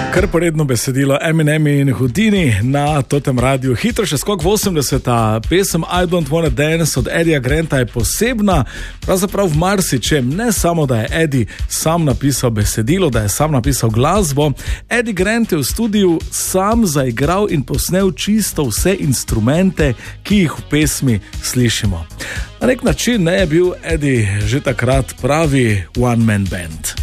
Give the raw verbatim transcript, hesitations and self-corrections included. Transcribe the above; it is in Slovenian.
Kar poredno besedilo Eminem in Houdini na Totem radiju. Hitro še skok v osemdeseta. Pesem I Don't Wanna Dance od Eddija Granta je posebna, pravzaprav v marsičem. Ne samo, da je Eddie sam napisal besedilo, da je sam napisal glasbo. Eddie Grant je v studiu sam zaigral in posnel čisto vse instrumente, ki jih v pesmi slišimo. Na nek način ne je bil Eddie že takrat pravi one-man band.